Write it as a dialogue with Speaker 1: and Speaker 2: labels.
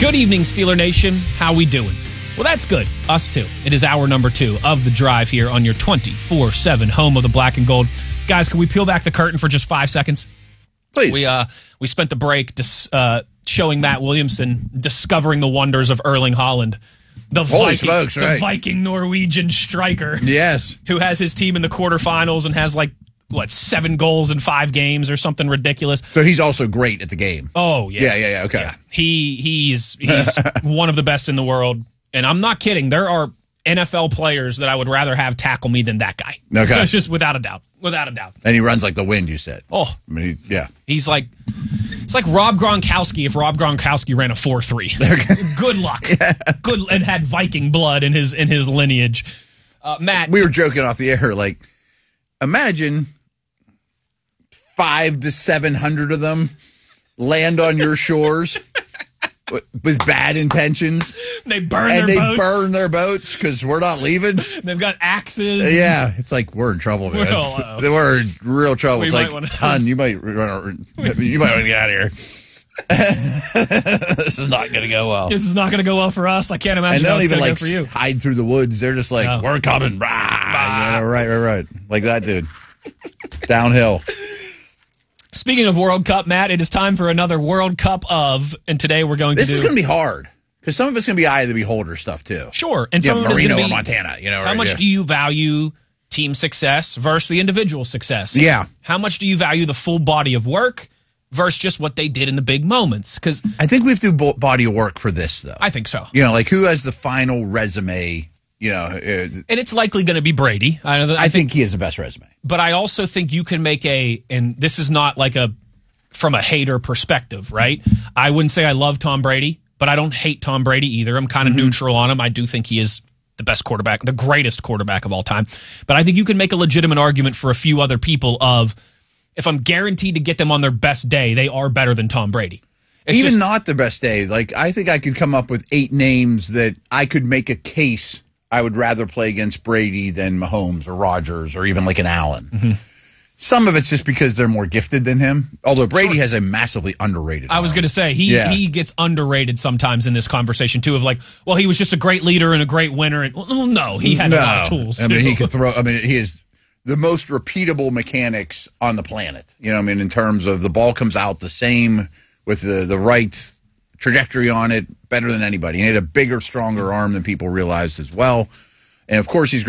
Speaker 1: Good evening, Steeler Nation. How we doing? Well, that's good. Us too. It is hour number 2 of The Drive here on your 24/7 home of the black and gold. Guys, can we peel back the curtain for just 5 seconds?
Speaker 2: Please.
Speaker 1: We spent the break showing Matt Williamson discovering the wonders of Erling Haaland. The Viking Norwegian striker.
Speaker 2: Yes.
Speaker 1: Who has his team in the quarterfinals and has 7 goals in 5 games or something ridiculous.
Speaker 2: So he's also great at the game.
Speaker 1: Oh, yeah.
Speaker 2: Yeah, okay.
Speaker 1: Yeah. He's one of the best in the world. And I'm not kidding. There are NFL players that I would rather have tackle me than that guy.
Speaker 2: Okay.
Speaker 1: Just without a doubt. Without a doubt.
Speaker 2: And he runs like the wind, you said.
Speaker 1: Oh.
Speaker 2: I mean,
Speaker 1: It's like Rob Gronkowski if Rob Gronkowski ran a 4.3.
Speaker 2: Okay.
Speaker 1: Good luck. Yeah. Good, and had Viking blood in his lineage. Matt.
Speaker 2: We were joking off the air, imagine 500 to 700 of them land on your shores with bad intentions.
Speaker 1: They burn
Speaker 2: their boats because we're not leaving.
Speaker 1: They've got axes.
Speaker 2: Yeah, it's like we're in trouble, man. We're in real trouble. It's like, hon, you might want to get out of here. This is not going to go well.
Speaker 1: This is not going to go well for us. I can't imagine.
Speaker 2: And
Speaker 1: how
Speaker 2: they don't even
Speaker 1: for you.
Speaker 2: hide through the woods. They're just like, we're coming. Right. Like that dude. Downhill.
Speaker 1: Speaking of World Cup, Matt, it is time for another World Cup and today we're going
Speaker 2: This is going to be hard because some of it's going to be eye of the beholder stuff too.
Speaker 1: Sure, and some of it's going to be
Speaker 2: or Montana.
Speaker 1: How much do you value team success versus the individual success?
Speaker 2: Yeah.
Speaker 1: How much do you value the full body of work versus just what they did in the big moments? Because
Speaker 2: I think we have to do body of work for this, though.
Speaker 1: I think so.
Speaker 2: Who has the final resume?
Speaker 1: And it's likely going to be Brady.
Speaker 2: I think he has the best resume.
Speaker 1: But I also think you can make and this is not from a hater perspective, right? I wouldn't say I love Tom Brady, but I don't hate Tom Brady either. I'm kind of neutral on him. I do think he is the best quarterback, the greatest quarterback of all time. But I think you can make a legitimate argument for a few other people if I'm guaranteed to get them on their best day, they are better than Tom Brady.
Speaker 2: Even not the best day. I think I could come up with 8 names that I could make a case I would rather play against Brady than Mahomes or Rodgers or even an Allen. Mm-hmm. Some of it's just because they're more gifted than him. Although Brady has a massively underrated arm.
Speaker 1: I was going to say, he gets underrated sometimes in this conversation, too, of he was just a great leader and a great winner. And no, he had a lot of tools, too.
Speaker 2: He could throw. He is the most repeatable mechanics on the planet. In terms of the ball comes out the same with the right trajectory on it, better than anybody. He had a bigger, stronger arm than people realized as well. And, of course, he's